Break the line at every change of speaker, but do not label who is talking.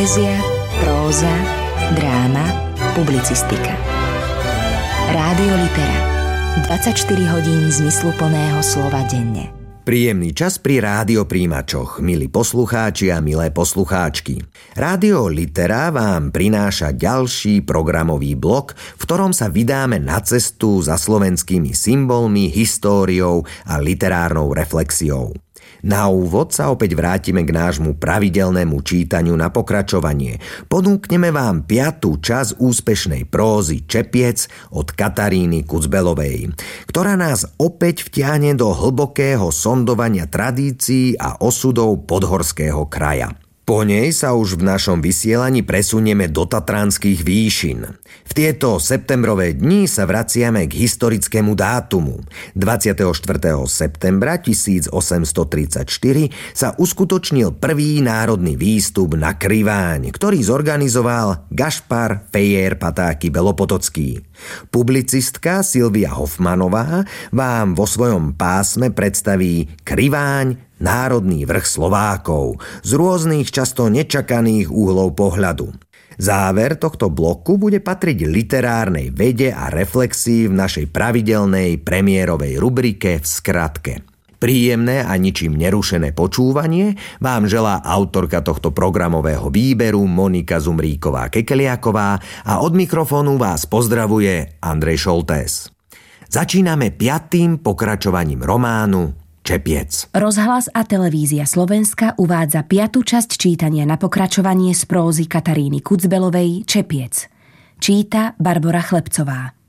Poézia, próza, dráma, publicistika. Rádio Litera. 24 hodín zmysluplného slova denne.
Príjemný čas pri rádiopríjimačoch, milí poslucháči a milé poslucháčky. Rádio Litera vám prináša ďalší programový blok, v ktorom sa vydáme na cestu za slovenskými symbolmi, históriou a literárnou reflexiou. Na úvod sa opäť vrátime k nášmu pravidelnému čítaniu na pokračovanie. Ponúkneme vám 5. časť úspešnej prózy Čepiec od Kataríny Kucbelovej, ktorá nás opäť vtiahne do hlbokého sondovania tradícií a osudov podhorského kraja. Po nej sa už v našom vysielaní presunieme do tatranských výšin. V tieto septembrové dni sa vraciame k historickému dátumu. 24. septembra 1834 sa uskutočnil prvý národný výstup na Kriváň, ktorý zorganizoval Gašpar Fejer Patáky Belopotocký. Publicistka Silvia Hofmanová vám vo svojom pásme predstaví Kriváň, národný vrch Slovákov, z rôznych často nečakaných úhlov pohľadu. Záver tohto bloku bude patriť literárnej vede a reflexii v našej pravidelnej premiérovej rubrike V skratke. Príjemné a ničím nerušené počúvanie vám želá autorka tohto programového výberu Monika Zumríková-Kekeliaková a od mikrofónu vás pozdravuje Andrej Šoltés. Začíname 5. pokračovaním románu Čepiec.
Rozhlas a televízia Slovenska uvádza 5. časť čítania na pokračovanie z prózy Kataríny Kucbelovej Čepiec. Číta Barbora Chlebcová.